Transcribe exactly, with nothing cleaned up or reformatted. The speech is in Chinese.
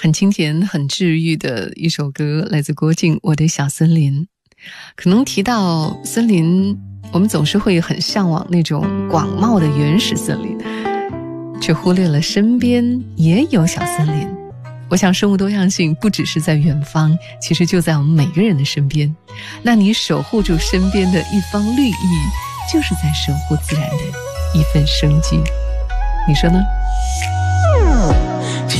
很清甜很治愈的一首歌，来自郭靖《我的小森林》。可能提到森林，我们总是会很向往那种广袤的原始森林，却忽略了身边也有小森林。我想生物多样性不只是在远方，其实就在我们每个人的身边。那你守护住身边的一方绿意，就是在守护自然的一份生机，你说呢？